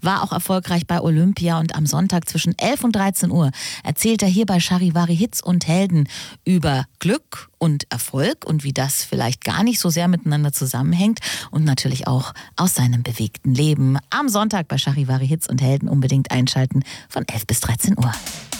war auch erfolgreich bei Olympia und am Sonntag zwischen 11 und 13 Uhr erzählt er hier bei Charivari Hits und Helden über Glück und Erfolg und wie das vielleicht gar nicht so sehr miteinander zusammenhängt und natürlich auch aus seinem bewegten Leben. Am Sonntag bei Charivari Hits und Helden unbedingt einschalten von 11 bis 13 Uhr.